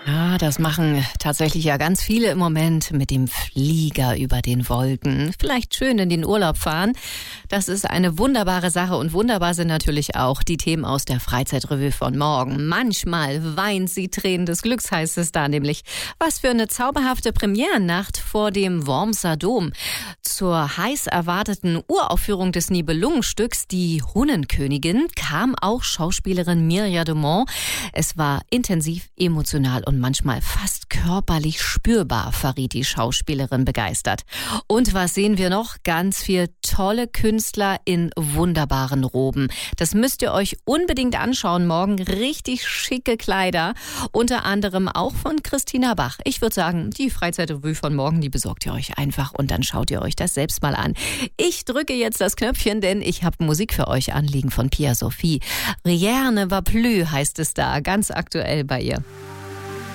Ja, das machen tatsächlich ja ganz viele im Moment mit dem Flieger über den Wolken. Vielleicht schön in den Urlaub fahren. Das ist eine wunderbare Sache und wunderbar sind natürlich auch die Themen aus der Freizeitrevue von morgen. Manchmal weint sie Tränen des Glücks, heißt es da nämlich. Was für eine zauberhafte Premierennacht vor dem Wormser Dom. Zur heiß erwarteten Uraufführung des Nibelungenstücks Die Hunnenkönigin kam auch Schauspielerin Mirja de Mont. Es war intensiv, emotional und manchmal fast körperlich spürbar, verriet die Schauspielerin begeistert. Und was sehen wir noch? Ganz viel tolle Künstler in wunderbaren Roben. Das müsst ihr euch unbedingt anschauen morgen. Richtig schicke Kleider, unter anderem auch von Christina Bach. Ich würde sagen, die Freizeitrevue von morgen, die besorgt ihr euch einfach und dann schaut ihr euch das selbst mal an. Ich drücke jetzt das Knöpfchen, denn ich habe Musik für euch anliegen von Pia Sophie. Rien ne va plus heißt es da, ganz aktuell bei ihr.